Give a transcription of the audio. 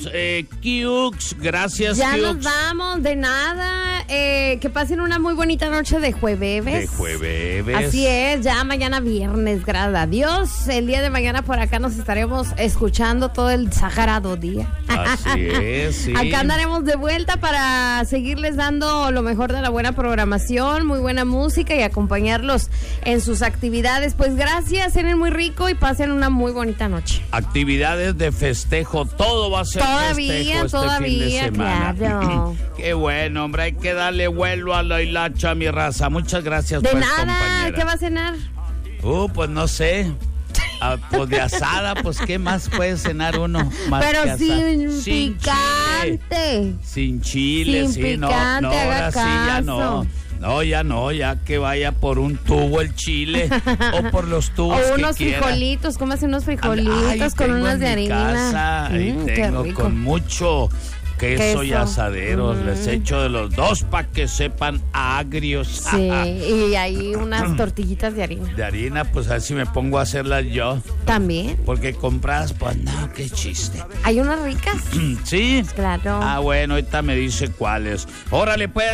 vamos, Kiux. Gracias, Ya Kiux. nos vamos, de nada. Que pasen una muy bonita noche de jueves. De jueves. Así es, ya mañana viernes, gracias a Dios. El día de mañana por acá nos estaremos escuchando todo el sagrado día. Así es, sí. Acá andaremos de vuelta para seguirles dando lo mejor de la buena programación, muy buena música y acompañarlos en sus actividades. Pues gracias, cenen muy rico y pasen una muy bonita noche. Actividades de festejo, todo va a ser festejo este fin de semana. Claro. Qué bueno, hombre, hay que darle vuelo a la hilacha, mi raza. Muchas gracias, De pues, nada, compañera. ¿qué va a cenar? Pues no sé. Pues de asada, pues ¿qué más puede cenar uno? Más Pero que sin chile. picante. Sin chile, Sin sí, picante, no, haga ahora sí ya caso. no, ya que vaya por un tubo el chile o por los tubos O que unos quiera. frijolitos, cómase unos frijolitos Ay, con tengo unas en de mi harina. casa, ahí Qué tengo rico. con mucho queso y Queso. asaderos. Les echo de los dos para que sepan agrios. Sí, y ahí unas tortillitas de harina. De harina, pues a ver si me pongo a hacerlas yo. También. Porque compradas, pues no, qué chiste. Hay unas ricas. ¿Sí? Claro. Ah, bueno, ahorita me dice cuáles. Órale, pues.